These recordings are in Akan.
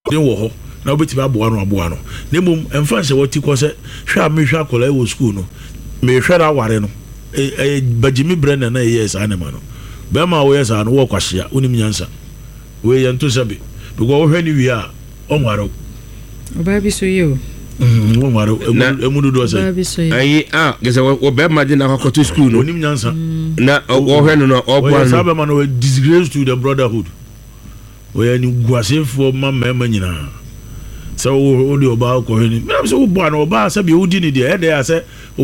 den wo ho na obetimi aboa no na mum emfa hye woti ko se hwa me hwa kola wo school no me hwa na ware no bajimi brenda na yes anema no be ma wo yes an wo kwahia unim nyansa we yanto sabe because wo hwa ni wi a onwaro oba bi so yo onwaro emudu do say ayi gese wo be ma na akoto school no unim nyansa na wo hwa no obo an sabe ma no disgrace to the brotherhood we ni guasefo ma nyina so wo di oba ko heni me so wo bo no oba sabe wo di ni de e de ase wo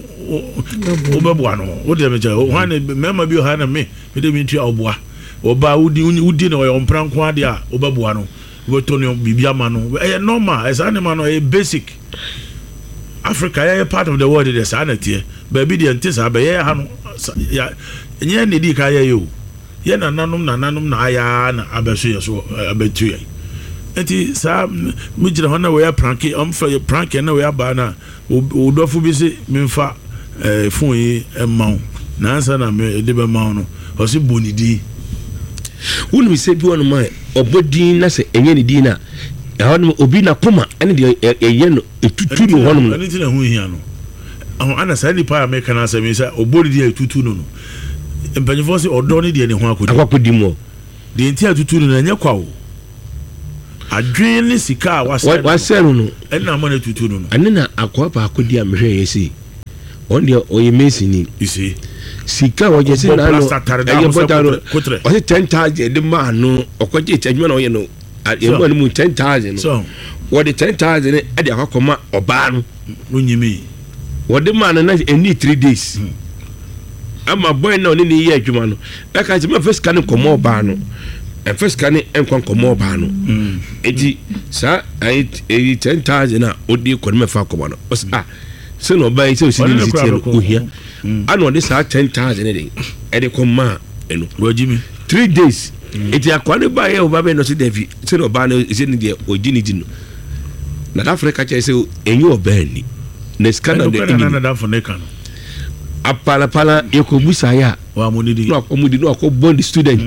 be bo no wo de me je wo han mema bi ha na me de mi ntua oboa oba wo di no yo mpranko ade a wo be bo no wo to no bibia ma no e normal e sa ne ma no e basic Africa ya part of the world de sa na tie ba bi de ntisa ba ye ha no ya nye ne di ka ya yo ye na nanom na aya na abeso ye so abetu ye enti sa mujira hona we ya pranke fa pranke na we aba na odofo bi se memfa fon yi emaw na ansa na me de be maw no o se bonidi wonu se bi wonu mai obodin na se enye ni din na ehon obi na koma ene de eye no etutu no honum ene tina hu hia no ana sa ni pa America na se me sa obodidi etutu no empanyefo se odo ne de ne ho akodi mo de enti atutu no na nya kwawo adwen ne sika wasero no ena ma na tutu no ane na akwa pa akodi a mehwe yesi on de oye mesini isi sika wo je se na no aye botaro o se 10,000 de ma no okoje adwuma na oye no aye mo no 10,000 no wo de 10,000 e de akoma oba no onyimi wo de ma na any 3 days ama boy na oni ni ye adwuma no e ka se ma first kan komo oba no and first can enkwan komo ba no enti sa ai 10,000 na odi ko me fa komo no se no ba ise osi ni siti no ohia ana odi sa 10,000 de e de koma eno wajimi 3 days enti akwane ba ye oba be no se David se no ba no ise ni de ojini dino na Africa che se enyu oba ni na scanner de na da foneka no apala yekobusa ya wa monidi no akomudi no akobond student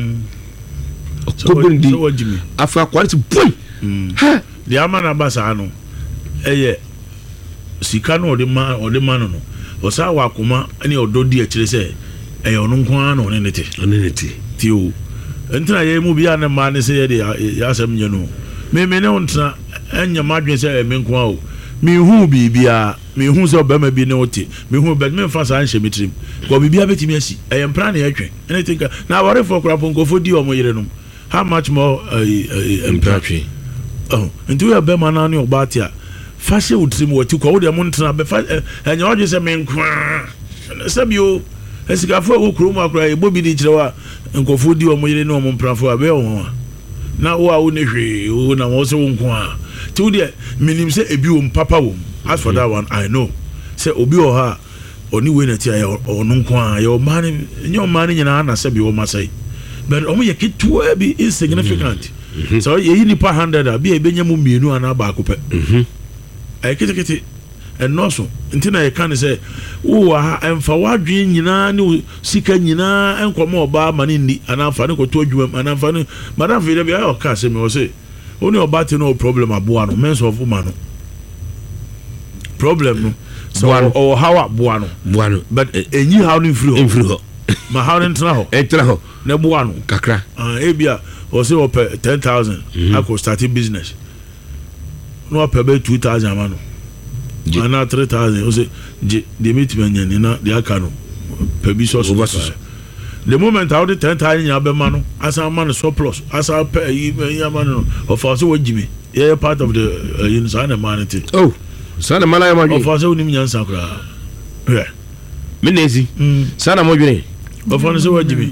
so wajimi afa kwality boy ha di amana basa no eye sika no ode ma no o sa wa kuma ani ododi a kire se eye ono nko an no ne te ti o entra ye mu bia na ma ne se ye de ya asem nye no me ne ontra enya madwen se me nko o me hu bibia me hu so ba ma bi ne ote me hu ba me fa sa anhye metrim ko bibia betimi asi eye mpra na yetwen anything na worry for krapon ko fodi o mo yire no. How much more empathy? Oh, and do you have Bemanani or Batia? Fashion would seem what you call the Montana, and you always say, men, sub you, as you got for Kruma cry, Bobby Dichawa, and go food you or more no more for a bell. Now, I wouldn't agree, who now also won't qua. To the minim say a bew papa womb. As for that one, I know. Say Obi or her, or new winner or nunqua, your money in Anna said you must say. But omo ye ketu be insignificant. So ye nipa 100 be ebenya mu mienu ana ba ko pe. Ay kete eno so ntina ye kan say wo ha emfa wadwen nyina ne sika nyina enkomo oba mane ni ana fa ne ko to adwuma ana fa ne madam fe de be ayo ka se me wo say oni oba te no problem aboa no men's of woman no problem no so or how aboa no but enyi how no free ho ma how ntra ho na boa no kakra ebia o se o pe 10,000 ako start business no pe be 2,000 mano ana 3,000 o se de meet me na de aka no pe bi so the moment how the 10,000 ya be mano asa man surplus asa pe ya mano of us wo jimi yeah part of the inside humanity sana mala ya maji of us wo nim nyansa kra yeah menezi sana mo dwene of us wo jimi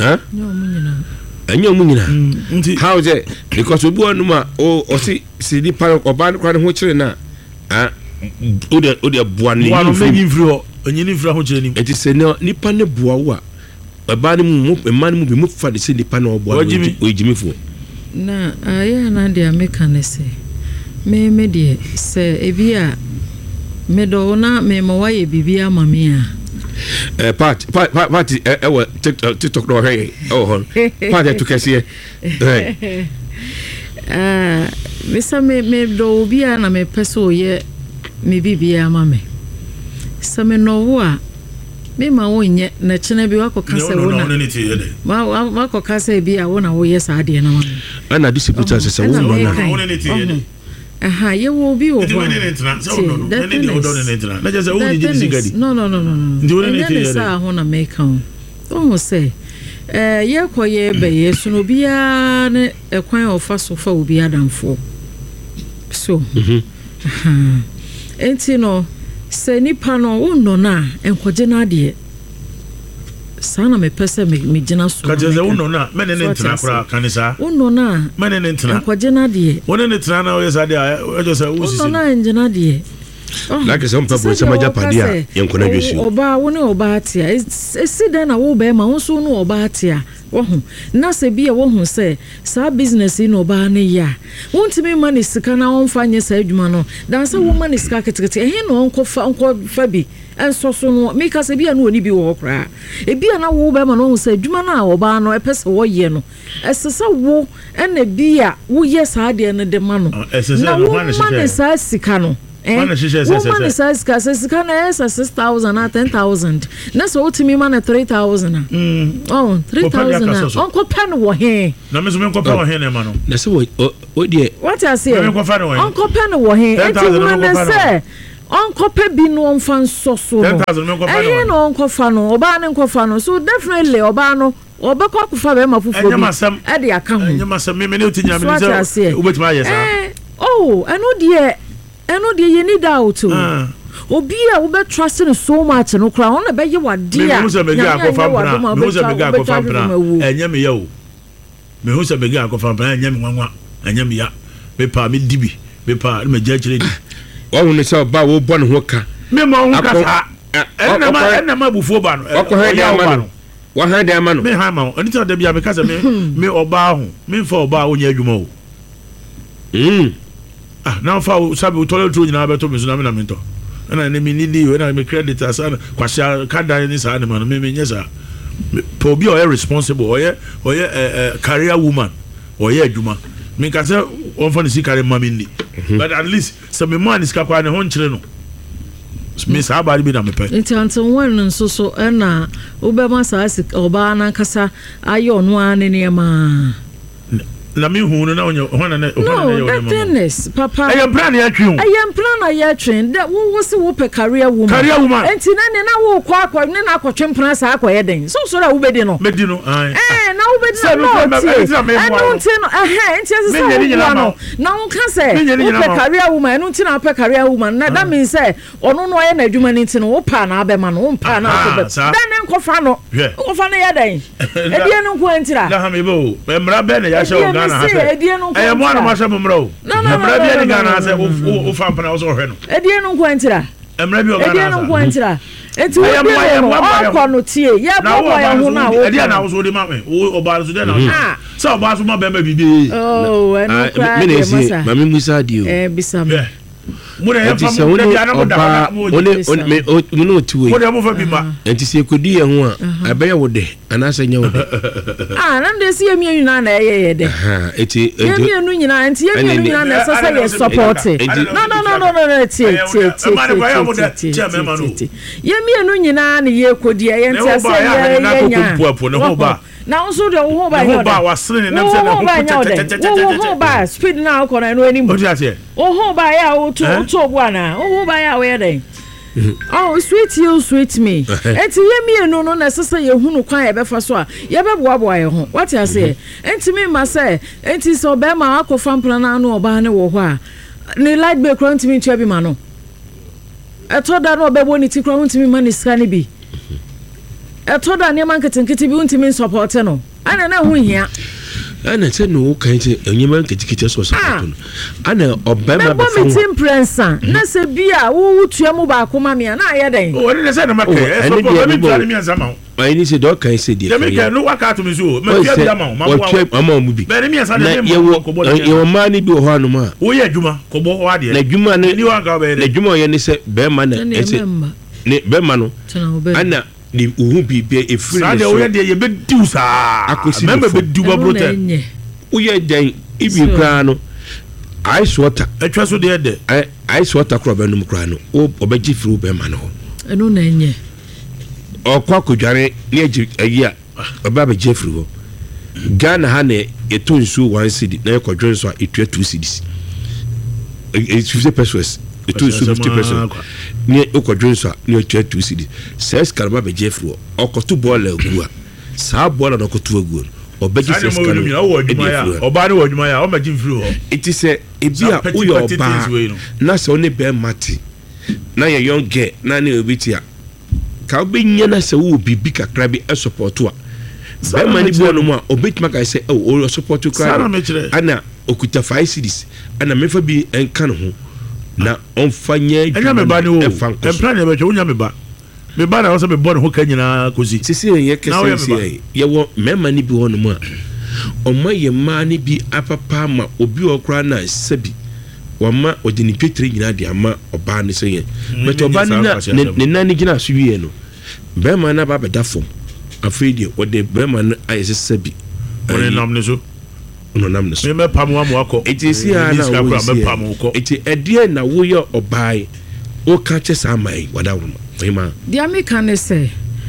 enyo munyina how is it because obi onuma o si di pa oba kwa ho kire na o de bua ni no menyi mfiri ho onyi ni mfiri ho kire ni eti se nipa ne bua wo a oba ni mu man mu bi mu fa de se nipa na obo o jimifu na aya na de ameka ne se me de se ebia me do na me mo waye bibia mame a party TikTok no hey hon party to kese Mesa me do bia na me pese oye me bibia ma me. Sa me no wo a me ma wonye na chene bi wakoka se wona. Wakoka se bi a wona wo yes ade na ma. Ana distributor se wo no na. Wona ne tie. Aha, ye wo bi wo. No. Sa ho na me kan. O say ye koye be ye suno bia ne ekwan ofa so fa obi adamfo. So. Enti no se nipa no wonno na enkoje na ade. Sana me pese me gina so. Ka je wonno na me ne ntina kura kanisa. Wonno na me ne ntina. Enkoje na ade. Wonne ne ntina na oyesa ade a ejo se wo sisi. Wonno na engina ade. Like some people say majapadia yenkona dwesu. Oba wo ne oba atia. Esi den na wo be ma wo so no oba atia. Wo hu. Na se bia wo hu se sa business no oba ne ya. Wontimi ma ne sika na wonfa nye sa adwuma no. Dan se wo ma ne sika ketekete. Ehe no onkofa bi. Enso so no me ka se bia no oni bi wo kra. E bia na wo be ma no hu se adwuma na oba no epese wo ye no. Esesa wo ena bia wo ye sa ade ne de ma no. Na wo ma ne sa sika no. Woman says Casca na 6,000 or 10,000. Na so ultimi man 3,000. Oh, 3,000. Uncle Pen wo he. Na me so me ko pen wo he na ma no. Na so o die. What I say? Uncle Pen wo he. 10,000 say. Uncle Pe bi no mfa nso so. 10,000 me ko pen wo. No uncle fa no, oba ne nko fa no. So definitely oba no obekọ akufa be ma fufu bi. E de aka ho. Enyama se me ne otinya me se obetima ayesa. Oh, eno de eno de ye need out obi a wo be trust no so much no kra on be ye wade a me hu se me ga akofa mpra enya me ya o me hu se me ga akofa mpra enya me nwanwa enya me ya me pa me dibi me pa me ja kire di wo hu ne se ba wo bo ne ho ka me ma hu ka sa enna ma bufuo ba no wa ha de ama no me ha ma oni ta da bia me ka se me oba ho me fa oba onya adwuma o now for sabi toilet room na beto mezu na me na mento na ne mi nidi we na me credit asana kwasha kada ni sa ne man me nyesa po bi o responsible o ye career woman o ye adwuma me ka say on for the sikare mama ni but at least some man is kakwa ne ho nkyere no me sa ba bi na me pe intanto won nso so na obema sa oba na kasa ayo no ane ne ma na me hu no na onye hona na goodness papa I am plan ya twin that wo se wo pe career woman enti na wo kwa ne na akotwe plan sa akoye den so da wo bedi no medi no na wo bedi no enti no enti se wo na wo ka se wo pe career woman enti na pe career woman na that means say ono no ye na adwuma ni enti no wo pa na abema no wo pa na akobet then nkofa no ya den e die no nko enti ra na ha me bo mra be na ya she eh mo ana ma sha mumro mra bi ani Ghana se o fa mpana o so hwe no edie no nko antira mra bi o Ghana edie no nko antira enti wo ko no tie ye bo ya hu na wo edie na wo so de ma me o ba so de na so ba so ma be ma bibi oh enu kra me ne si ma me musa di o bisa me mo na fa mo de bia na mo da mo no tuwe mo de mo fa bi ma enti se kodi ye ho a be ye wo de ana se nya wo de nam de si emi nyina na ye de eti emi enu nyina enti emi enu nyina na so ye support no tie emi enu nyina na ye kodi ye enti ase ye nya na unso de wo ba yo ba wasre ne namse na wo ba speed na ko na no ani mo wo ba ya wo to obu ana wo ba ya we den oh sweet me enti ye mi enu no na sese ye hunu kwan ye befa so a ye beboaboa ye ho what you say enti me ma say enti so be ma akofa mpana na no oba ne wo ho a ni light be kro enti mi twa bi ma no eto da no be bo ni ti kro enti mi ma ni ska ni bi eto da ne man ketenkete bi enti mi support no ana na hu hia ana se no kan se enyema nketikete so support no ana obema be fo meeting prensa na se bia wo tua mu ba akoma me na aye den o ne se na make e so bo me tua me ansama ai ni se do kan se die me ke no waka to me so me tua bia ma ma mu bi be me ansa de me ko bo ye ma ni bi ho anu ma wo ye adwuma ko bo wa de na adwuma ni wa ka be na adwuma ye ni se be ma na ese ne be ma no ana ni uhu bi be efiri so ade wo ye de ye be diu sa member be diu ba brote wo ye den ibi kra no ice water etwa so de de ice water kro ba num kra no obeji firi be ma no eno na enye okwa kodware ne agi ayi a oba be je firi ho Ghana ha na eto nsu 1 cedi na ekodwo nso a etua 2 cedis 50 pesos eto nsu 50 pesos ne ekodwo nso a ne etua 2 cedis says karaba be je firi ho okoto ball agu a saa ball na okoto agu obeji says karaba oba ne wadwuma ya o maji firi ho it is a ebia uyo oba na se one be mate na ye young girl na ne obiti a ka obenya na se wo bibi kakra bi e support a be mani bo no mu a obetuma ka se o support kra ana okuta 5 cedis ana mefa bi enka no ho na onfanya enya me ba ne o emplan ye be twa unya me ba na wo se me bo ne ho ka nyina kozi sisi ye kese ye wo me mani bi ho no mu a ọmọ yẹ mmaa ni bi apapa ama obi ọkura na sebi wama odini petre nyina de ama ọba ne sey but ọba ne nani gina so wie no be ma na ba beda fom afedi o de be ma na ayese sebi one nam ne so me pam wa mo akọ etisi a na wo eti edie na wo ye ọbai o ka che sa mai wada wo ma dia me kan ne say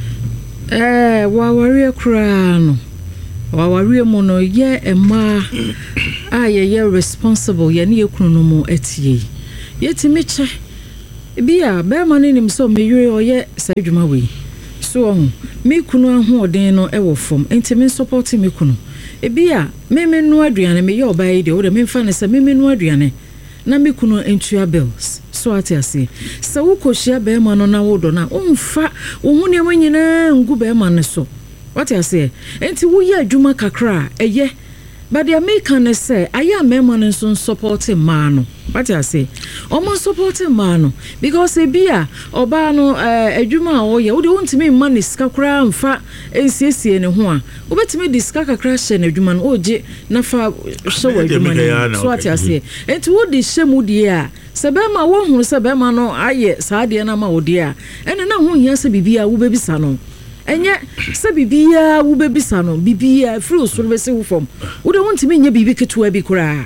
wa wari kura no wawari mu no ye ema a ye responsible ye ne ekunu no mu etie ye ti meche bia be ma ne nim so me yure oye sa adwuma we so on me kunu ahoden no e wo fom enti me support me kunu bia me no aduane me ye obaye de wo de me fa ne se me no aduane na me kunu entua bills so atiase se wo kohia be ma no na wo do na umfa wo hu ne manyina ngu be ma ne so what I say enti wo ye adwuma kakra eye but the American say aya memon so supporting man what I say almost supporting man because e bia oba no adwuma wo ye wo de wontimi man sika kra mfa ensiesie ne ho a wo betimi diska kakra hye na adwuma no oje na fa so adwuma so what I say enti wo de hyemu die a sebema wo hu sebema no aye saade na ma wo die a ene na ho hia se bibia wo bebisa no enye se bibia wo bebisa no bibia free osoro be se wo fom wo de wontimi nya bibi ketua bi kura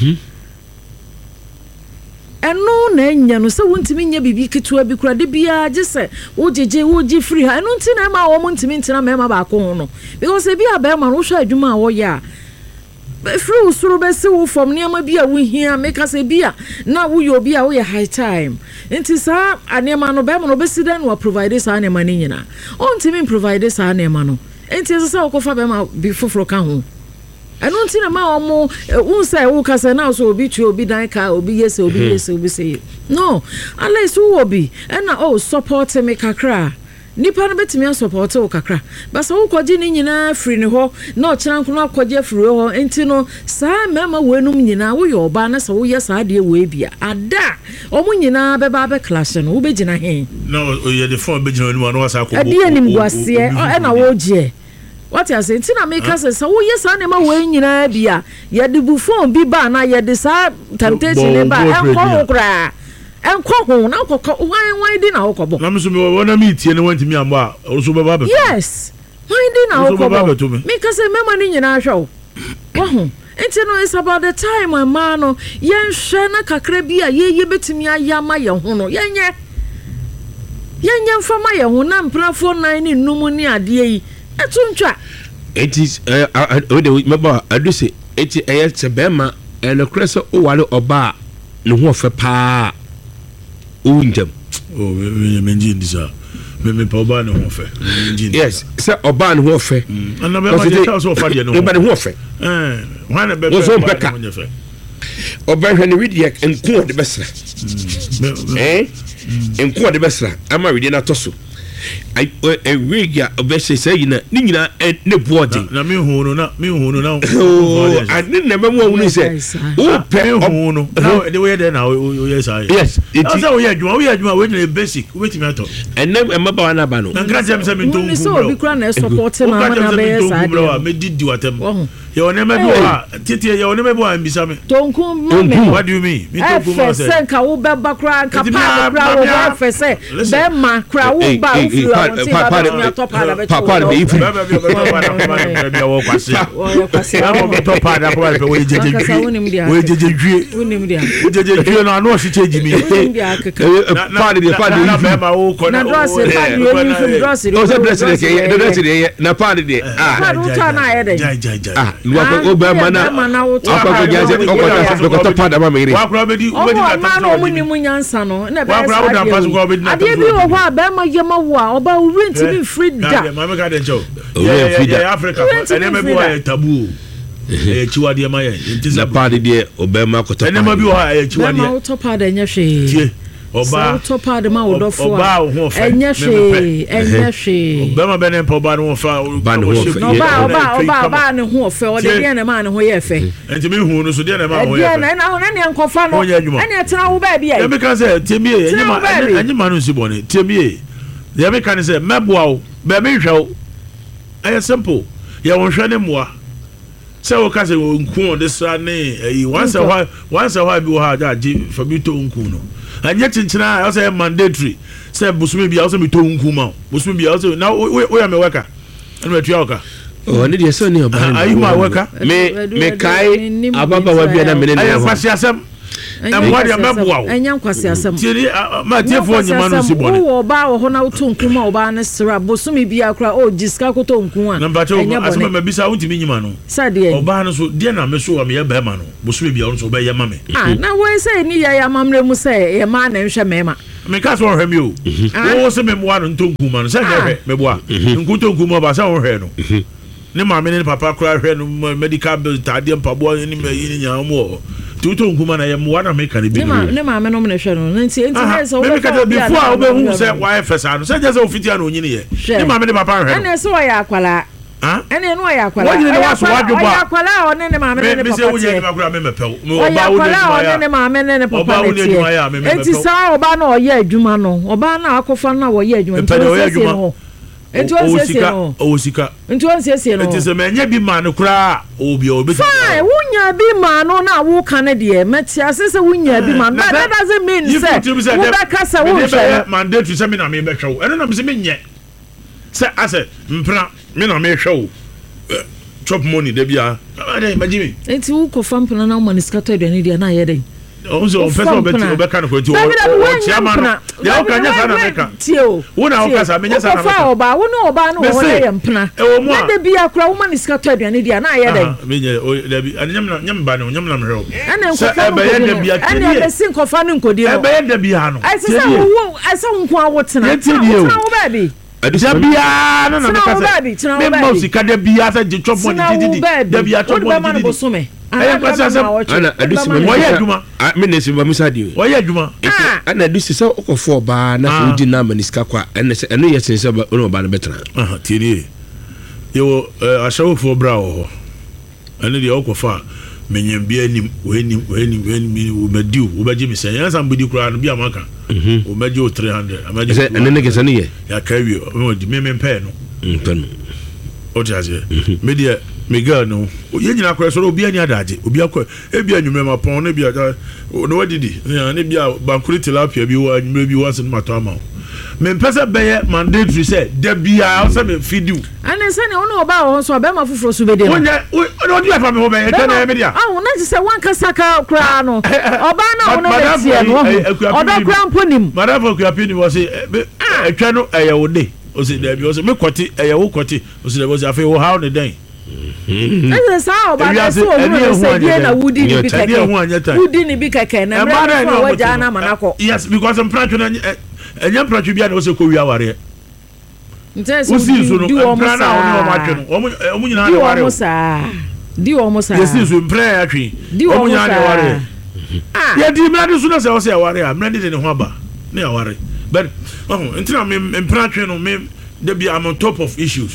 eno na nya no se wontimi nya bibi ketua bi kura de bia je se wo jeje wo ji free ha eno nti na ma wo montimi ntina mema ba ko ho no because e bia be ma no hwa adwuma a wo ya free osoro be se wo fom ne ma bia wo hia make se bia na wo yo bia wo ya high time enti sa anema no be mo no be sida no provide sa anema ni nyina ontimi provide sa anema no enti sa okofa be ma bi foforo ka ho eno nti na ma omo unsa wo kasa na so obi tue obi dan ka obi yese obi say no unless wo obi na support me kakra nipa no betimi support wo kakra basa wo kwaje ni nyina free ne ho na ochira nkono akwaje free ho enti no saa mema wenum nyina wo yo oba na sa wo ye saa de we bia ada omu nyina beba be clash no wo begina he no ye the phone begina no no wasa ko ade anim guase e na wo je what you say enti na make us say wo ye saa ne ma we nyina bia ye de bu phone bi ba na ye de saa temptation ne ba enko kra enko ho na kokko wan di na okobo na mso me wona me tie ne wanti mi amba a oso baba be yes wan di na okobo me ka say mema ni nyina hwe wo ho enti no is about the time my man no yen hwe na kakra bi a ye betimi ayama ye ho no yenye mfama ye ho na mprafo nan ni num ni ade yi etuntwa it is remember aduse eti se bema ene krese o wale oba ne ho fe pa unjem me ndisa me pa oba ne ho fe yes se oba ne ho fe na be ma je ta so fa de no oba ne ho fe wana be oba hwe ne widiek enko de besra enko de besra ama widi na toso wigia obese say na ni nyina ne boode na me hu no na ani na me mo hu say o pe hu no na de we dey na o yes I yes it is we adwuma we dey basic we ti me ato enne emaba na ba no na nka jam say me to hu so bi kura na support na na be yes I me didi watem You never do Titi, you never go and be some. Tonkum, what do you mean? Me Tonkum say Kauba Bakra, Kapa, Crowd, say, Bema, Crowd, Papa, taboo. Chiwadi Maya, na party there, Obama Kota. And never be a Chiwadi Topa de Yashi. Oba Topa de Maudo for and Yashi, and Yashi. Bama Ben and Pobano for Oba, and who fell the end man who ye fe. And to me, who knows the end man, and now any uncle Fano, and yet now, baby. Because Timmy, and your man who's born it, Timmy. The American say, Mabwao, baby show. I am simple. You won't show them more. So, because this once a while, you had that for me to Unkuno. And yet, in China, I also have mandatory. Say, Busumi be also be to Unkuma. Busumi be also now, we are my worker. And we're Tioka. Oh, I need your son. Are you my worker? Me Kai, Ababa will be a minute. I am and what your map wow. And young Quasiasam. My dear for your man, who bow Hona Tunkuma, Banas, Busumi be a crowd, oh, Giscaco Tunkuma. Number 2, as my Bisa Minimano. Sadia, Obanos, Diana, Meso, Mia Bemano, Busumi be also by your mammy. Now, why say Nia Mamre say, a man and Shamema? Because for him, you. I was a memoir and Tunkuman, said Mebois, Nkutukuma Basa Reno. Nema mene papa kura hwe no medical bill tadiam pabo ni me nyamo tutu nkuma na yem wana make an bi nema me no me hwe no nti so me ka before obe hu say why fesa no say just ofiti an onyini ye nema mene papa hwe ene so ya akwala ene no ya akwala wani ne waso wadwo ba akwala one ne ma me ne papa me say wo ye kura me mepew me oba wo ne ma me ne papa ne enti sa oba na oye adwuma no oba na akofa na wo ye adwuma enti Into Osika. Into one says, it is a man, be man, cry, Obi, Obi. Fine, wouldn't be man on our Canadian, Metia says a winner be man. That doesn't mean, that Casa won't mandate to seminar me make show. I don't know, Miss yet. Say, I said, Mina may show. Chop money, Debia. Jimmy. It's who confirm Panama money scattered and Indian. I had also first of all back kind of to chairman ya ka nya sana meka wona o kasa me nya sana meka oba wona oba no ho na yempna na de bia kra woman is ka to aduane dia na aye den me nya o da bi nyam ba no nyam na mhero ana nkofa no ana de sin kofa no nkodi no e be da bia no ai se wo asa nko awotena wo ba bi adisa bia no na meka me mo sika da bia sa je chop money didi da bia chop money didi aye kwasa sam ana adusi me woyɛ adwuma me ne se ba musadi woyɛ adwuma ana adusi se okofo ba na fo di na maniska kwa ene se eno yɛ sense ba no ba na betena tieni yo ashawfo bra wo ene de okofa menyem bia anim we madiu wo baji mi se yan sam budi kura no bia maka wo baji o 300 amaji se ene ne kesa ne ye ya kawi o di me pɛ no ntano o tiaje media Miguel no ye nyina kwere so obi ani adaje obi akọ ebi anwumre ma pon ne bia no wadidi ne bia bankuri tilapia bi wa anwumre bi wa sen mato ama me pese beye mandatory say da bia o se me feed you ana se ne ono oba ho so be ma foforo so be de no di afa me ho be e na me dia na ti se wan kasa ka kra no oba na ono be tie no odo kra mponim madam for kuapi ni wo se etwa no eye wo de o se da bi o se me kwoti eye wo kwoti o se da bo se afa wo how ne den ese sa oba na so onu se die na wudi ni bi keke wudi ni bi keke na mra na waja na manako yes because I'm trying to enya pratwe bia na o se ko wi aware ntese wudi so no mpra na o ma twe no o nyina na ware di o mo sa yes so mpra ya twe o nyina na ware ya di mra de so na se o se aware a mra de ne ho aba na aware but ntina me mpra twe no me de bia am on top of issues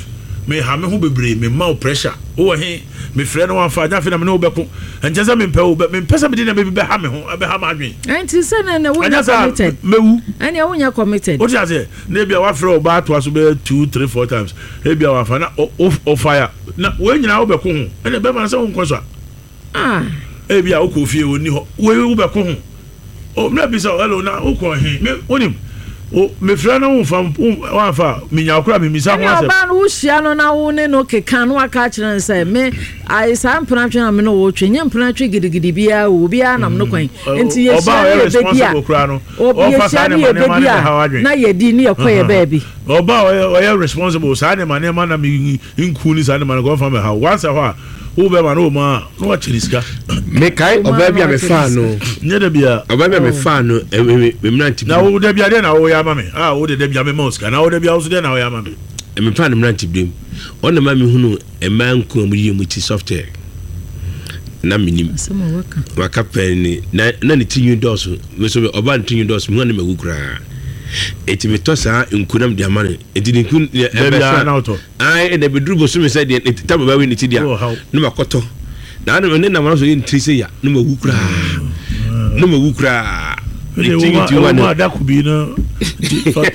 me ha me ho bebre me ma pressure wo he me frɛ no wanfa nya fe na me no bɛko enche sɛ me mpɛ wo me mpɛ sɛ me di na me be ha me ho be ha ma adwen anti sɛ na wo committed mewu ani wo nya committed o ti ase na bia wa frɛ wo ba to aso be 2 3 4 times e bia wa fa na o fire na wo nyina wo bɛko ho ene be ma sɛ wo nkɔ so e bia wo kɔ fie wo ni ho wo bɛko ho o me bi sɛ hello na wo kɔ he me onim o me frɛ no wo fa me nya okura me misa ho asɛ ba no wo hia no na wo ne no keka no aka kyerɛ sɛ me ai sam pranatwe na me no wo twe nyem pranatwe gidigidi bia wo bia nam no kwan enti ye hia be bia o fa sa ne ma na ye di ne ye koye ba bi oba o ye responsible sa ne ma na me nku ni sa ne ma go fa me ha once a wo be ma no ma no wa chiriska me kai oba bia me fa no nye da bia oba bia me fa no me mranti na wo da bia de na wo ya ma me wo de bia me moska na wo de bia wo de na wo ya ma me me fa no mranti bim on ma me hunu e man ko mu yi mu ti software na minim waka pen na ne tinyu dos me so oba tinyu dos me na me gukura eti me to sa nkunam dia mane eti nkun e bia na auto ai e de bedru bo so me say de tabo ba we ni ti dia no makoto na na ne na ma so yin trisi ya no magukura no magukura ma da kubi na fato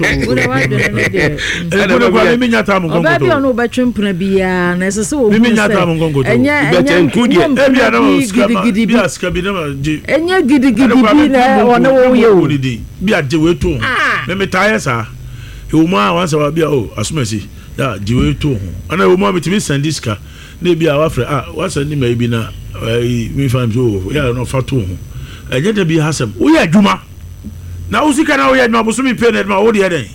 e mi nyata mo gongo oba bi ono ba twempna bia na se se wo mi nyata mo gongo enya nkudi e bia na skaba bia skabi na enya gidigidi bi na ono wo ye bia je we to me taye sa e wo ma wan sa bia o asumasi ya je we to ana wo ma bitimi sandiska na bia wa fra wa sandi mai bi na mi fam so ya no fato eje de bi hasem wo ya adwuma na usika na wo ya adwuma boso mi pay na adwuma wo de den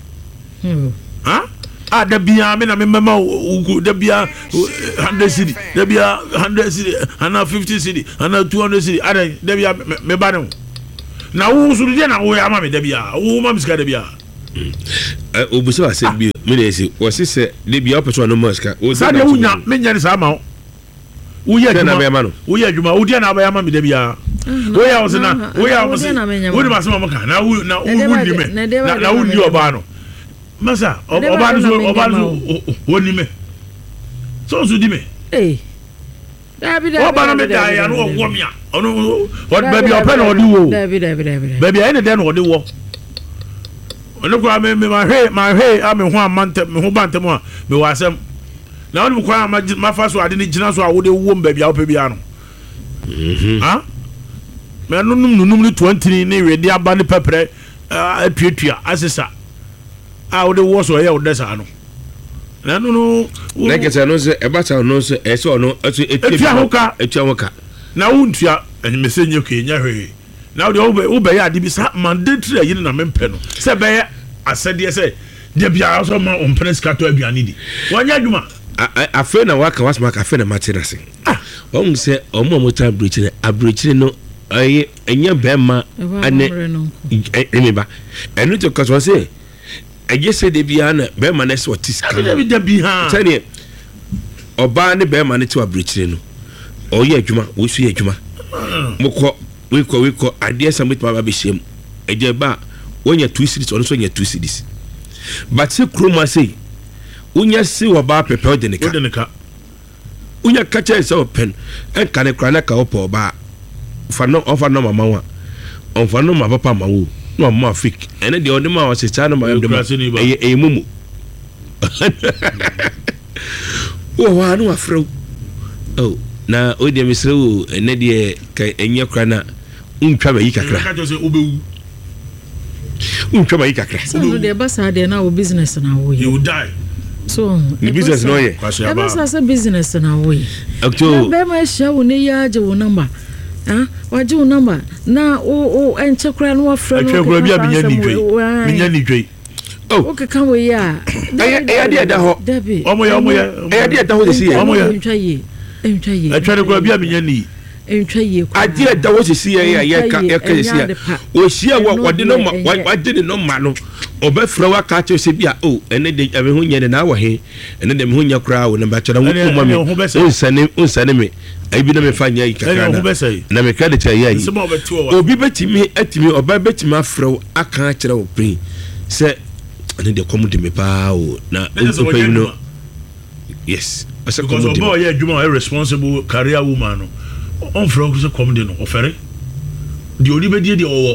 da bia me na me mama da bia 100 cedi da bia 100 cedi ana 50 cedi ana 200 cedi ada da bia me ba no na wo suru de na wo ya ma me da bia wo ma miska da bia obuso ase bi me dey say wo se de bia opeso no maska wo sa de wunya me nya ni sa ma wo ya adwuma wo ya adwuma wo de na ba ya ma me da bia wo ya osina wo ya osina wo de ma se ma ka na wo ni me na wo ni oba no masa oba no wo ni me so di me David oba no me da ya no wo mia ono what baby open no di wo baby ai ne den no di wo ono kwa me ma he a me ho amante me ho bantem a me wasem na ono kwa ma fa so ade ni gina so a wo de wo baby a wo pe bia no me nunum ni 20 ni we di aba ni pepre apuatua asesa a wo de wo so ye wo desa no na no na kesa no se e bata no se e so no etua hoka na wo ntua enmese nye ko nya hwe na wo be ya ade bi sa mandatory ayi na mempe no se be asede se de bia so ma ompene skato aduane di wanya adwuma afe na waka wasma ka fe na materase won se omo mota abrochire no aye enya bema ane emeba enu to kaso se eje se de bia na bema na se otiska de bia tani oba ne bema ne to abrochire no oye adwuma wo su ye adwuma mokọ wekọ ade samit baba be shem eje ba wonya 2 cities ono so nya 2 cities but se kroma say unya si oba pepe de nika unya kacha se open en kane kra na ka opo ba fa no mama wa on fa no ma papa ma wo no ma fake ene de odi ma wa se cha no ma de e mumu wo wa no afro oh na odi misrewo ene de ka enye kra na untwa ba yi kakra ka se obewu untwa ba yi kakra so no de ba sa de na wo business na wo you die so the business no ye e ba sa business na wo ye octo be ma sha wo ne ya je wo number waje wo number na o enche kra no afro no enche kra bia minya ni dwei o ke kan we ya e de da ho omo ya e de da ho de si omo ya ntwa ye atwere kra bia minya ni ntwa ye ade da ho si ya ka si ya o hia wode no wade ne no ma no oba fra wa ka che se bia o ene de ame ho nyene na wa he ene de me ho nya kra wo na ba chara wo ma me unsane me ai bi na me fa nya yi kakra na me credit ya yi obi betimi atimi oba betimi afra aka kira wo prin se ene de komu de me pa o na o pa no yes because obo ye adwuma a responsible career woman no on from so come de no ofere de odi be die de owo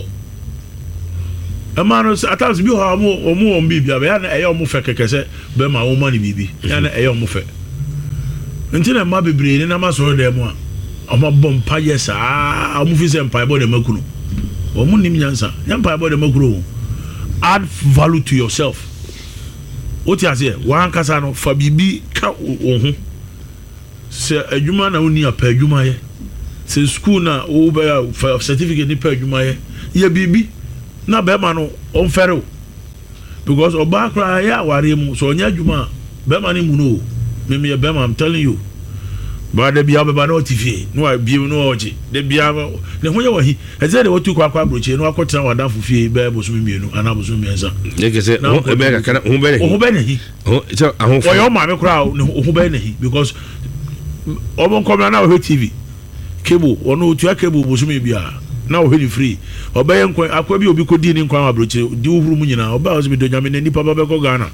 amano atams bi ho omo on bibia be ya na eye omo fe kekese be ma woman ni bibi ya na eye omo fe ntina ma bebre ni na ma so de mo a omo bom pa yes a omo fi se mpa bo de makunu omo nim nyansa mpa bo de makuru add value to yourself. What you say? One kasa no fa bibi ka ho. Se adwuma na woni apa adwuma ye. Se school na wo be certificate ni pa adwuma ye. Ye bibi na be ma no on fere. Because oba kra ya ware mu so onya adwuma be ma ni mu no. Me be ma I'm telling you. Ba de bia be ba no tifie. No bi no oje. De bia ne ho ye wahi. E say de wotu kwa broche no akotena wada fufie be bosumi mienu ana bosumi miensa. Ne ke say ho be ka kana ho be ne hi. Ho so ahon fo. Oyo ma me kra ho be ne hi because omo komna na o TV. Cable ono otu cable bosumi bia na o heli free. Obaye nkwa akwa bi obi kodi ni nkwa abroche di uhuru mu nyina oba o se bi do nyame ne nipa ba be ko Ghana.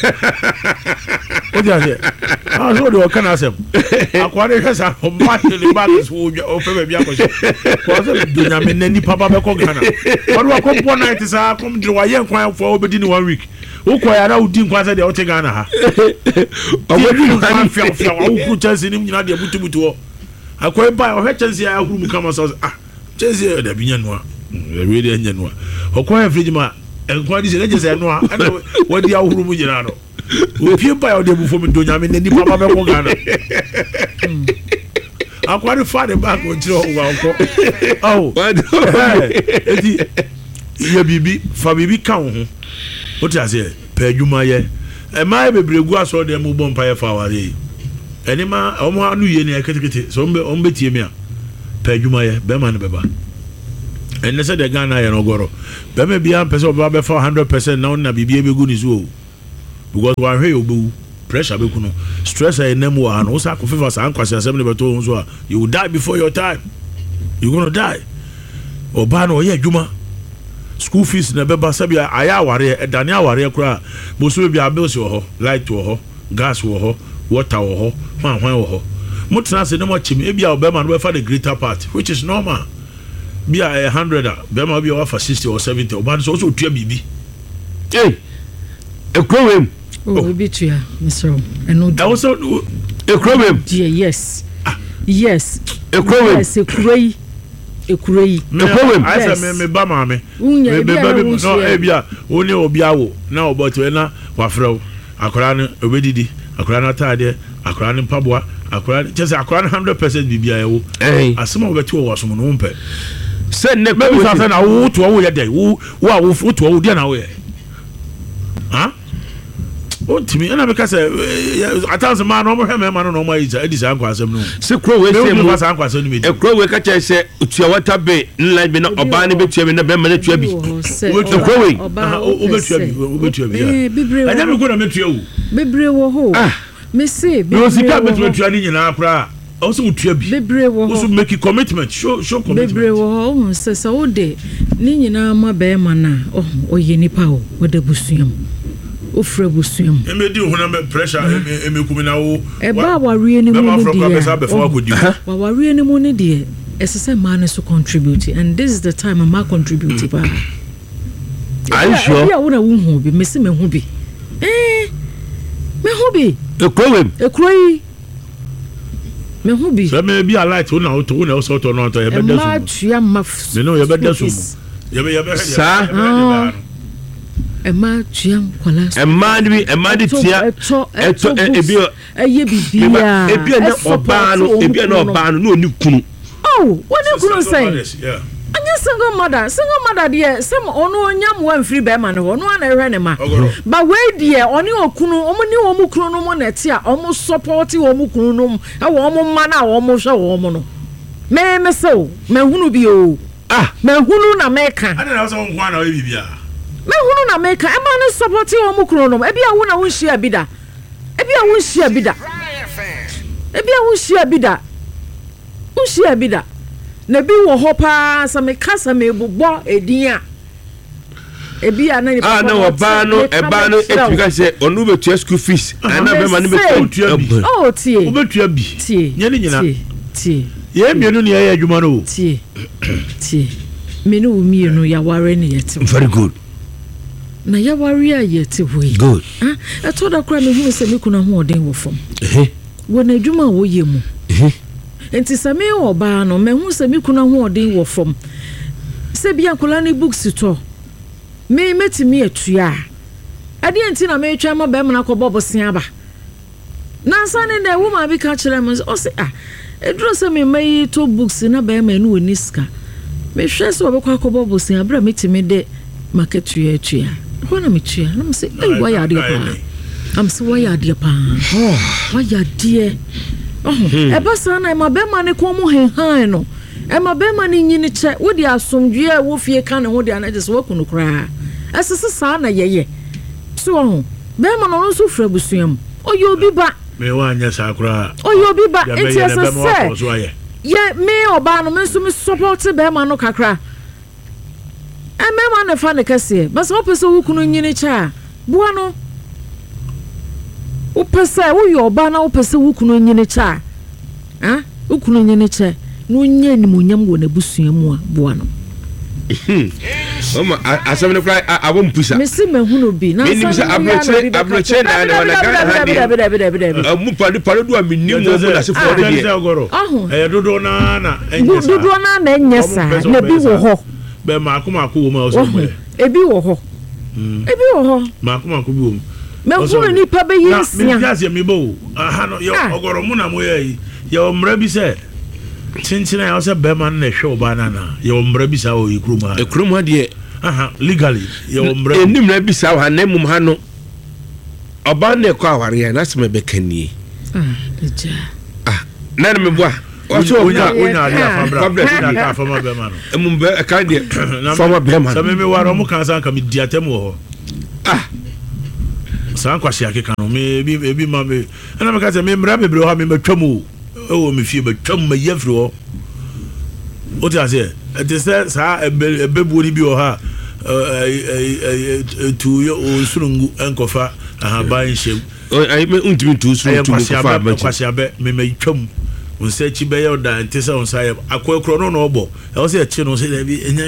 What you say? Ah, so do kana asem. Akwa de hesa o ma le bag so o fe be akoso. Ko se do nyame ne nipa ba be ko Ghana. Odo akọ night sa kom de wa ye nkwa for obedi ni 1 week. Wo ko ya na udi nkwa se de o te Ghana ha. Obedi nkwa fia wo kru chance ni nyina de butubutu o. Akwa ba o he chance ya ahuru mu kama so ah. Chance da binya no a. We de nya no a. Okwa ya fridge ma nkwa di se na chance no a. Ana wo di ahuru mu nyina no. Opie pa ya de bu fo mi do nyame ne nipa ba be ko Ghana. Akwari fa de back on tiro wa ko. Oh. Eti ye bibi fa bibi ka ho. What you say? Per adwuma ye. E ma bebregu aso de mu bom pa ye fa ware. Eni ma omo anu ye ne ketekete. So ombe tie mi a. Per adwuma ye be ma ne beba. Enne se de Ghana ye no goro. Be me bia pese oba be fa 100% na na bibi e be gu ni so. Because one way you pressure be kuno stress e name wa no sa ko fever sa ankwase asem ne beto so you will die before your time. You going to die. Oba no ye adwuma school fees na beba sabia aya aware e dane aware kura bo so bia bills wo ho light wo ho gas wo ho water wo ho hwan wo ho mutena se ne mo chim e bia obema no be for the greater part which is normal. Bia 100 bema bia for 60 or 70 oba so so tua bibi ekrowem oh bitua Mr. Eno that was so ekrowem yes yes ekrowem yes ekroi ekrowem I say me ba ma me no e bia oni obi awo na oboto na wafrew akora no obedidi akora na taade akora no mpaboa akora just akora 100% bibia yewo asema obeto wo asom no mpe se ne ko sa na wo to wo ye dey wo to wo dey na wo ye ha o timi na me ka say atanse ma no mo hwe ma no mo ayi edi sa nkwa asem no se kro we se mu sa nkwa asem no me e kro we ka che se utua water be nline be na oba ne betua be na be ma na tua bi o kro we o betua bi anya me ko na metua wo bebre wo ho me se bebre wo sika betua ni nyina akra also utua bi bebre wo ho also make a commitment show commitment bebre wo ho se wo de ni nyina ma be ma na o ye nipa o de busuam ofre busuam emedi ho na pressure emekumi na wo e ba ware ni mu ni wa ware ni mu ni de esese man so contribute and this is the time I'm contribute ba are you sure ya wo na wo hu bi mesi me hu bi me hu bi ekroi me hu bi so me bi alight wo na wo to na so to no to ye be da so ma tua maf me no ye be da so ye be sa Emma Chiam Kolas. Emma tia eto ebi eye bibia ebi na obano no ni kunu. Oh, what you kunu say? Yeah. Anya single mother there some ono nyam wan free be ma no ono na ehwe ne ma. But we there oni okunu omo ni omo kunu no mo na ti a omo support omo kunu no e wo omo ma na omo hwe wo omo no. Me so me hunu bi o. Me hunu na me ka. Ana na so nkwa na we bibia. Me hunu na make e ma no support o mu kro no e bia wo na wo hia bida e bia wo hia bida na bi wo ho pa sa me kasa me bobɔ edin a ebi ana ni papa na oba no etuka say onu betua school fees ana be ma no betua bi oh tie obetua bi nye ni nyina tie ye mienu ne ya adwuma no tie menu mienu ya ware ne yete very good na ya ware ya yete hoyi good eto da kra me hu se me kuna ho oden wo fom wona adwuma wo ye mu enti same oba no me hu se me kuna ho oden wo fom se bia kola ni books to me metimi atua ade enti na me twa ma be mna ko bobosen aba na sane na wo ma bi ka kire me o se eduro se me mai to books na be ma no oniska me hwe se obekwa ko bobosen abra metimi de market atua ho na me tua na me se wa ya de pa am se wa ya de pa wa ya de eba sana ma be ma ne ko mu henhan no ema be ma ni nyini che wo di asomdwe a wo fie ka ne ho di anaje so wakunu kra asese sa na yeye so ho be ma no so fra busuam oyo bi ba me wa anya sa kra oyo bi ba enti asese ye me oba no me so me support be ma no kakra me ma na fa ne kase bas wo pese wo kunu nyini cha bua no wo pese wo yo oba na wo pese wo kunu nyini cha wo kunu nyini cha no nya ni munyam wo na busua mu a boa no mama asem no cry abom pusa mesi mahunu bi na sa abroche na na mu palo do aminim wo mu na se for de dodo na enye sa na bi wo ho be makomako wo ma o so ebi wo ho makomako bi wo me hunu ni pa be yinsia me fiase me bo aha no yo ogoro mu na mo ye omra bi se chinchina ya se be man na hwe oba na yo omra bi sa o ekruma de aha legally yo omra enim na bi sa ha na mum ha no oba na ko aware ya na se me be kanie eja na me boa o so onya dia fa bra ka fa ma be man no mum be ka de fa ma be man so me waro mu kan san ka me diatem wo san kwasi akeka no me bi ma me ana me ka se me mra bebre ho me matwam o me fie matwam ma yefri ho o ti ase it is sa ebebu ni bi o ha tu yo o surungu enkofa aha ban shem ai me untimi tu surungu enkofa ba kwasi abe me matwam unse chi be yo da ntisa unsa ye akokro no no obo e o se chi no se bi enya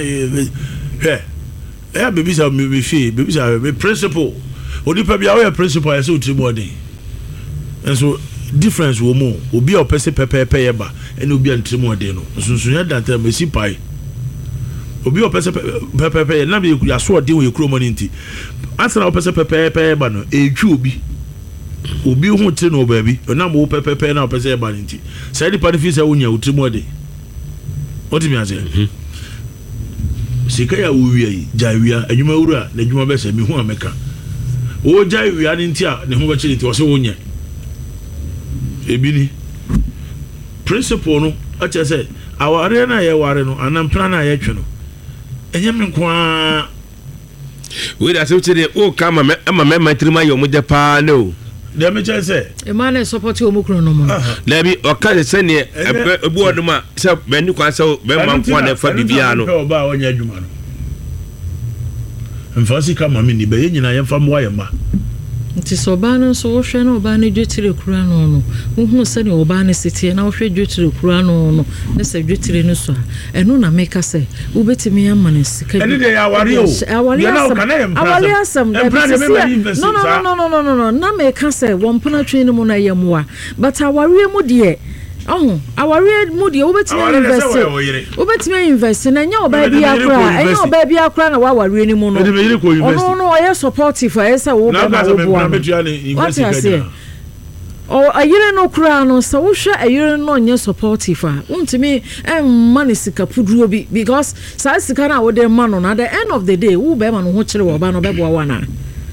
he baby sa me fie baby sa me principle odipa bia wo principle ya se utimodi enso difference wo mu obi a opese pepepe ye ba ene obi antimodi no sunsun ya danta mesi pai obi opese pepepe na be ya so odi wo yekro mani nti asana opese pepepe ba no etwi obi hu ti no ba bi na mo pepepe na opese ba nti sai di pa fi se wonya utimodi otimi ase sika ya uwie jawia adwuma wura na adwuma be se mi hu ameka o jai wi ani ntia ne ho ba chiri nti wo se wonya ebini principle no acha se aware na ye ware no anampra na ye twe no enye me kwa we da se chiri o kama me trima yo mo de pa no de me che se e ma na support o mo kro no mo na bi o ka se ne ebu oduma se be ni kwa se be man kwa na fa bibia no o ba wonya adwuma no mfasi kama mimi be nyina yemfa mo ayema nti so ba no so wo hwe na oba ne dwetire kura no no wo se ne oba ne sitie na wo hwe dwetire kura no no ne se dwetire no so eno na meka se wo betimi amane sika ene de ya ware o ya na o kana awale asem no na meka se wo mpona twen no mo na yemwa but aware mu de aware mu de wo betimi invest na nya oba bi akra na wa aware ni mu no no o supportive esa wo ba na wo bo what I say ayire no kura no so wo hwe ayire no nya supportive untimi money sika puduro bi because sa sika na wo de ma no na the end of the day wo be ma no ho kire wo ba no be bo wa na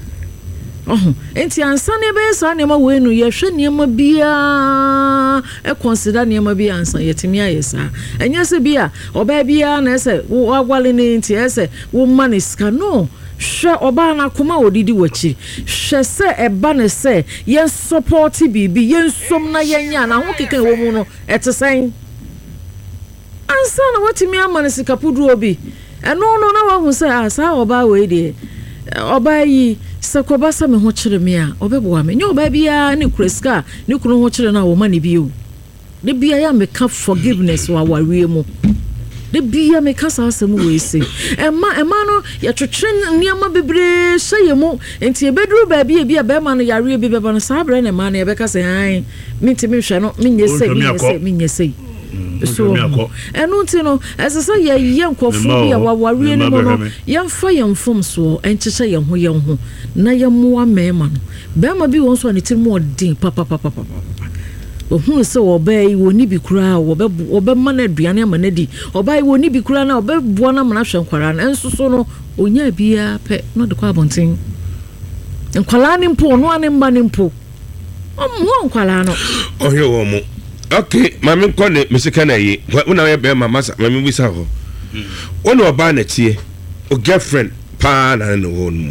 enti ansane be sa ne ma we nu ye hwe ne ma bia consider ne ma bia ansan yetimi ayesa enya se bia oba bia na se wo agwale ne enti ese wo money sika no hwe oba na koma odidi wachi hwe se eba ne se ye support bibi ye nsom na yenya na ho keke wo mu no etesen ansa na watimi amane sika pudu obi ɛno no na wahu sɛ saa ɔbaa wei deɛ ɔbaa yi sɛ kɔba sɛ me ho kyerɛ me a ɔbɛboa me nyɛ ɔbaa biara ne kura sika ne kunu ho kyerɛ no a wɔma ne bio de bia yɛ meka forgiveness wɔ awareɛ mu de bia meka saa asɛm wei se ɛma no yɛtwetwe nneɛma bebree hyɛ yɛ mu nti yɛbɛduru baabi bi a bɛrima no yareɛ bi bɛba no saa berɛ ne ma no yɛbɛka sɛ han mentimi hwɛ no menyɛ sɛ so ɛno nti no ɛsɛ sɛ yɛyɛ nkɔfoɔ bi a wawareɛ no mu no yɛmfa yɛn mfomsoɔ ɛnkyehyɛ yɛn ho na yɛmmoa mmarima no bɛrima bi wɔ nso a ne tiri mu ɔden papapapapa ohun sɛ ɔbaa yi wɔ ni bi koraa ɔbɛma no aduane ama no di ɔbaa yi wɔ ni bi koraa na ɔbɛboa no ama no ahwɛ nkwaraa no ɛnso so no ɔnya biara pɛ na ɔde kɔ abɔnten nkwaraa ne mpo ɔno ane mma ne mpo ɔmmoa nkwaraa no ɔhwɛ wɔ mu okay maame nkɔ ne mesika na yi wona yɛ bɛrima masa maame bisa hɔ wɔne ɔbaa na tie o girlfriend paa na ne wɔ no mu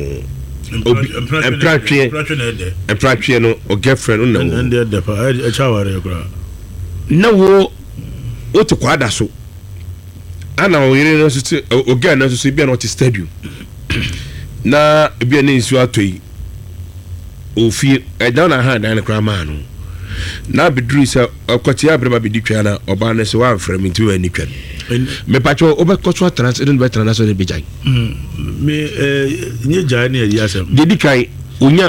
empratwe no o girlfriend no na wo to kwada so ana o yire no so o girl no so bia no to stadium na bia ne nsu atoi o fie down na hand na kra ma no na bedru sa akwati abreba bedi twa na oba ne so wa frame nti wa ni twa me pacho obekɔso trans edun betra na so ne bejai me nye jai ne ya asem dedi kai onya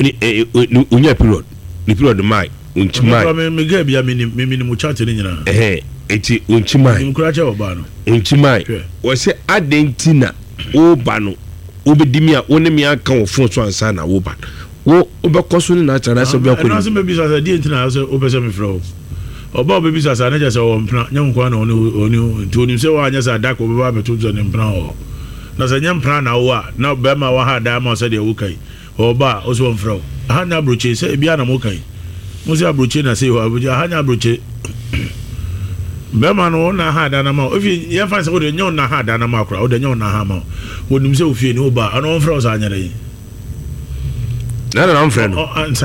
period mai unchimai me ga bia me mu chat ne nyina enti unchimai nkura cha oba no unchimai wo se adentina oba no obedimi a woni me aka wo fon so ansa na wo ba wo obekɔso ne na tra so bia ko na so be bisa sa di entina so obese me fro oba obi bisa sa na je se wo mpna nyankwa na oni to ni se wa anya sa da ko be ba beto zo ne mpna o na se nya mpna na wo a na be ma wa ha da ma so de wo kai oba o so mfro ha na broche se bia na mo kai mo se abroche na se ho abuja ha nya broche be ma no na ha da na ma ofi ye fa se wo de nya na ha da na ma akura wo de nya na ha ma wo nim se ofie ni oba ana mfro so anya re na mfro no